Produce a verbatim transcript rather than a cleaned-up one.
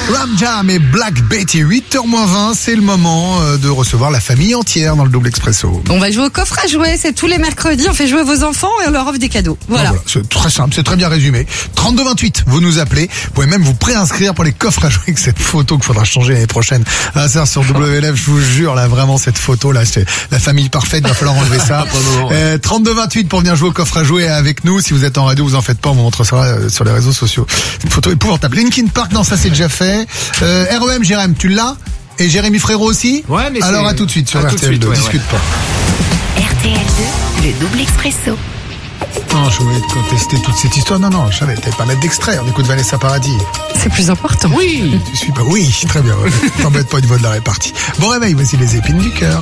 Ram Jam et Black Betty, huit heures moins vingt, c'est le moment de recevoir la famille entière dans le double expresso. On va jouer au coffre à jouer, c'est tous les mercredis, on fait jouer vos enfants et on leur offre des cadeaux. Voilà. Ah, voilà. C'est très simple, c'est très bien résumé. trente-deux vingt-huit, vous nous appelez, vous pouvez même vous préinscrire pour les coffres à jouer avec cette photo qu'il faudra changer l'année prochaine. Ah, ça sur W L F, je vous jure, là vraiment cette photo là, c'est la famille parfaite, il va falloir enlever ça. euh, trente-deux vingt-huit pour venir jouer au coffre à jouer avec nous. Si vous êtes en radio, vous en faites pas, on vous montre ça sur les réseaux sociaux. Une photo épouvantable. Linkin Park, non, ça c'est déjà fait. Euh, R E M, Jérém, tu l'as? Et Jérémy Frérot aussi? Ouais, mais alors c'est... à tout de suite sur à R T L deux, suite, ouais, discute ouais. pas. R T L deux, le double expresso. Non, je voulais te contester toute cette histoire. Non, non, je savais, t'allais pas mettre d'extrait. On écoute Vanessa Paradis. C'est plus important. Oui. Tu suis pas? Oui, très bien. Ouais. T'embête pas au niveau de la répartie. Bon réveil, voici les épines du cœur.